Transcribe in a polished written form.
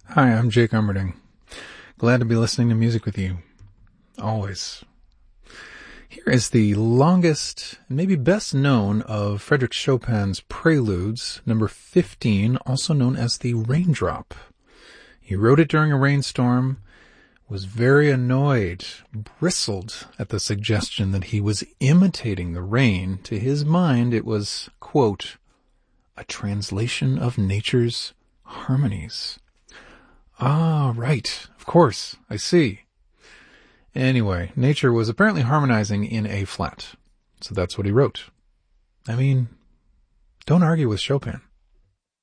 Hi, I'm Jake Armerding. Glad to be listening to music with you. Always. Here is the longest, and maybe best known of Frédéric Chopin's Preludes, number 15, also known as the Raindrop. He wrote it during a rainstorm, was very annoyed, bristled at the suggestion that he was imitating the rain. To his mind, it was, quote, a translation of nature's harmonies. Ah, right. Of course. I see. Anyway, nature was apparently harmonizing in A flat. So that's what he wrote. I mean, don't argue with Chopin.